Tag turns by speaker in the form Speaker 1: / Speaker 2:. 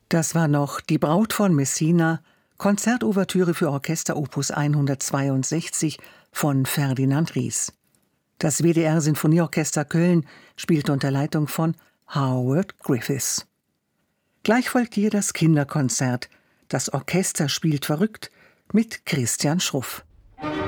Speaker 1: Das war noch Die Braut von Messina, Konzertouvertüre für Orchester Opus 162 von Ferdinand Ries. Das WDR Sinfonieorchester Köln spielte unter Leitung von Howard Griffiths. Gleich folgt hier das Kinderkonzert. Das Orchester spielt verrückt mit Christian Schruff.